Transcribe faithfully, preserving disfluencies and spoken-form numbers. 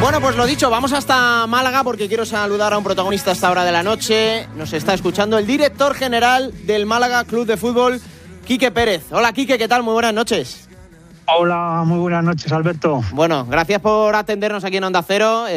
Bueno, pues lo dicho, vamos hasta Málaga porque quiero saludar a un protagonista a esta hora de la noche. Nos está escuchando el director general del Málaga Club de Fútbol, Quique Pérez. Hola, Quique, ¿qué tal? Muy buenas noches. Hola, muy buenas noches, Alberto. Bueno, gracias por atendernos aquí en Onda Cero.